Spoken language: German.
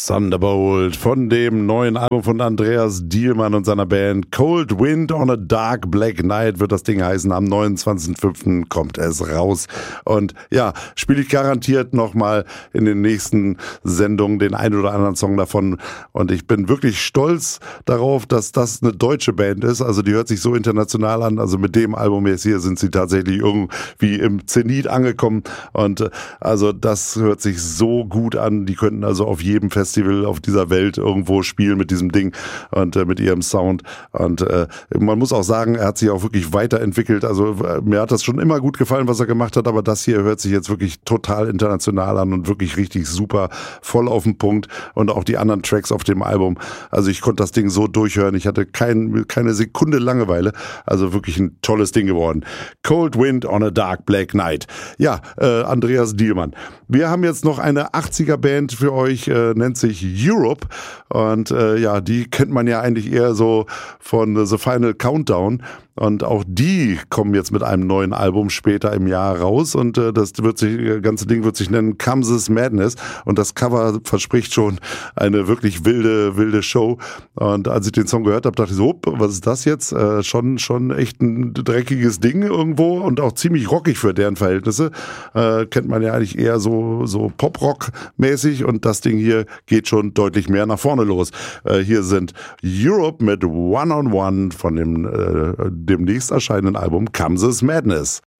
Thunderbolt von dem neuen Album von Andreas Dielmann und seiner Band Cold Wind on a Dark Black Night wird das Ding heißen. Am 29.05. kommt es raus. Und ja, spiele ich garantiert nochmal in den nächsten Sendungen den einen oder anderen Song davon. Und ich bin wirklich stolz darauf, dass das eine deutsche Band ist. Also die hört sich so international an. Also mit dem Album jetzt hier sind sie tatsächlich irgendwie im Zenit angekommen. Und also das hört sich so gut an. Die könnten also auf jedem Festival auf dieser Welt irgendwo spielen mit diesem Ding und mit ihrem Sound. Und man muss auch sagen, er hat sich auch wirklich weiterentwickelt. Also mir hat das schon immer gut gefallen, was er gemacht hat, aber das hier hört sich jetzt wirklich total international an und wirklich richtig super, voll auf den Punkt. Und auch die anderen Tracks auf dem Album. Also ich konnte das Ding so durchhören. Ich hatte keine Sekunde Langeweile. Also wirklich ein tolles Ding geworden. Cold Wind on a Dark Black Night. Ja, Andreas Dielmann. Wir haben jetzt noch eine 80er-Band für euch, nennt sich Europe. Und ja, die kennt man ja eigentlich eher so von The Final Countdown. Und auch die kommen jetzt mit einem neuen Album später im Jahr raus. Und das ganze Ding wird sich nennen Kansas Madness. Und das Cover verspricht schon eine wirklich wilde Show. Und als ich den Song gehört habe, dachte ich so, was ist das jetzt? Schon echt ein dreckiges Ding irgendwo und auch ziemlich rockig für deren Verhältnisse. Kennt man ja eigentlich eher so Pop-Rock-mäßig. Und das Ding hier geht schon deutlich mehr nach vorne los. Hier sind Europe mit One on One von dem demnächst erscheinenden Album Kansas Madness.